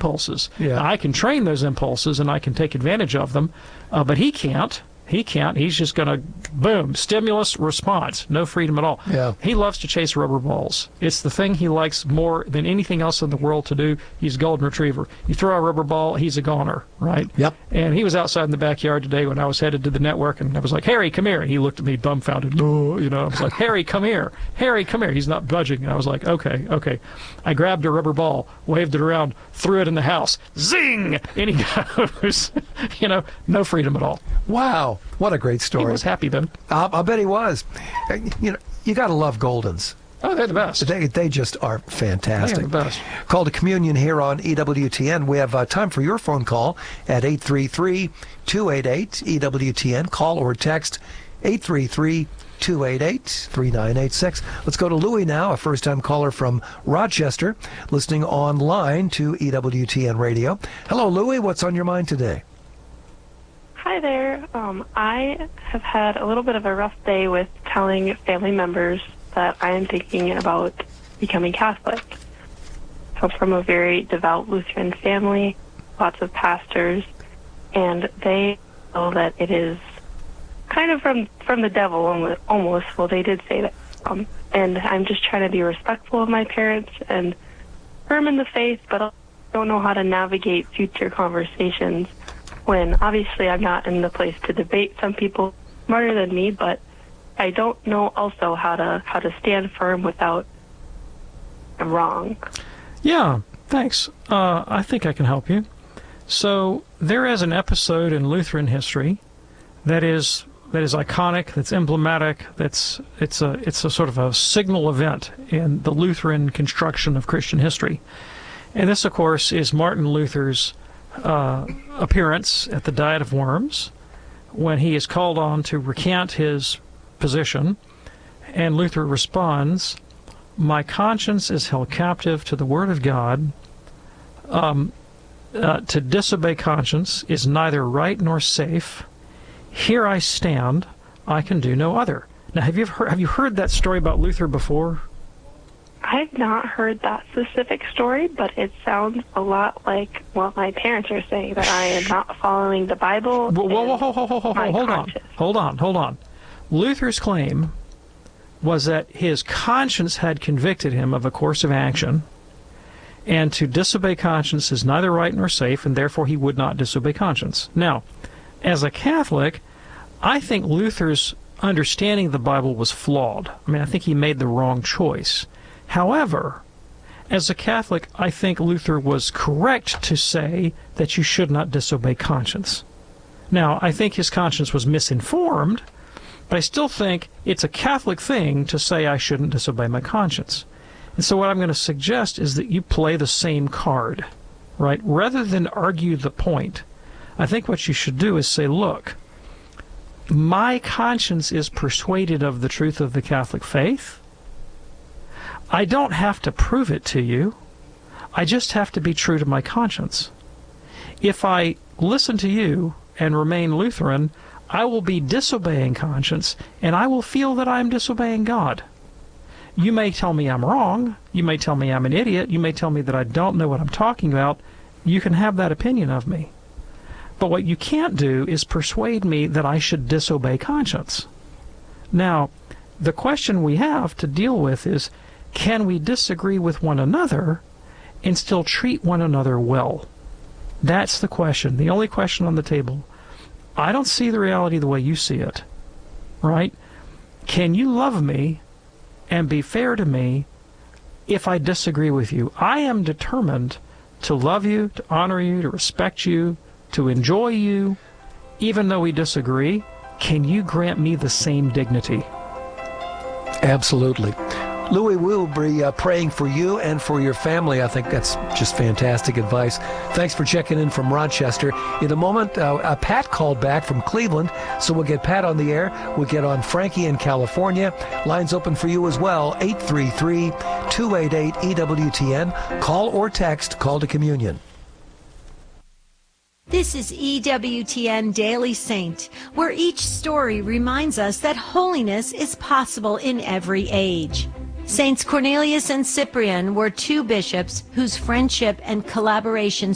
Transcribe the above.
impulses. Yeah. I can train those impulses and I can take advantage of them, but he can't. He can't. He's just going to, boom, stimulus, response, no freedom at all. Yeah. He loves to chase rubber balls. It's the thing he likes more than anything else in the world to do. He's a golden retriever. You throw a rubber ball, he's a goner, right? Yep. And he was outside in the backyard today when I was headed to the network, and I was like, Harry, come here. And he looked at me dumbfounded. Oh, you know, I was like, Harry, come here. Harry, come here. He's not budging. And I was like, okay. I grabbed a rubber ball, waved it around, threw it in the house. Zing! And he goes, you know, no freedom at all. Wow. What a great story. He was happy then. I'll bet he was. You know, you got to love Goldens. Oh, they're the best. They just are fantastic. They're the best. Call to Communion here on EWTN. We have time for your phone call at 833-288-EWTN. Call or text 833-288-3986. Let's go to Louie now, a first-time caller from Rochester, listening online to EWTN Radio. Hello, Louie. What's on your mind today? Hi there. I have had a little bit of a rough day with telling family members that I am thinking about becoming Catholic. I come from a very devout Lutheran family, lots of pastors, and they know that it is kind of from the devil almost. Well, they did say that. And I'm just trying to be respectful of my parents and firm in the faith, but I don't know how to navigate future conversations when obviously I'm not in the place to debate some people smarter than me, but I don't know also how to stand firm without I'm wrong. Yeah, thanks. I think I can help you. So there is an episode in Lutheran history that is iconic, that's emblematic, it's a sort of a signal event in the Lutheran construction of Christian history. And this, of course, is Martin Luther's appearance at the Diet of Worms, when he is called on to recant his position, and Luther responds, "My conscience is held captive to the Word of God. To disobey conscience is neither right nor safe. Here I stand, I can do no other." Now, have you heard that story about Luther before? I've not heard that specific story, but it sounds a lot like what my parents are saying, that I am not following the Bible. Hold on. Luther's claim was that his conscience had convicted him of a course of action, and to disobey conscience is neither right nor safe, and therefore he would not disobey conscience. Now, as a Catholic, I think Luther's understanding of the Bible was flawed. I mean, I think he made the wrong choice. However, as a Catholic, I think Luther was correct to say that you should not disobey conscience. Now, I think his conscience was misinformed, but I still think it's a Catholic thing to say I shouldn't disobey my conscience. And so what I'm going to suggest is that you play the same card, right? Rather than argue the point, I think what you should do is say, look, my conscience is persuaded of the truth of the Catholic faith. I don't have to prove it to you. I just have to be true to my conscience. If I listen to you and remain Lutheran, I will be disobeying conscience, and I will feel that I am disobeying God. You may tell me I'm wrong. You may tell me I'm an idiot. You may tell me that I don't know what I'm talking about. You can have that opinion of me. But what you can't do is persuade me that I should disobey conscience. Now, the question we have to deal with is, can we disagree with one another and still treat one another well? That's the question, the only question on the table. I don't see the reality the way you see it, right? Can you love me and be fair to me if I disagree with you? I am determined to love you, to honor you, to respect you, to enjoy you, even though we disagree. Can you grant me the same dignity? Absolutely. Louie, we'll be praying for you and for your family. I think that's just fantastic advice. Thanks for checking in from Rochester. In a moment, Pat called back from Cleveland, so we'll get Pat on the air. We'll get on Frankie in California. Lines open for you as well, 833-288-EWTN. Call or text, call to communion. This is EWTN Daily Saint, where each story reminds us that holiness is possible in every age. Saints Cornelius and Cyprian were two bishops whose friendship and collaboration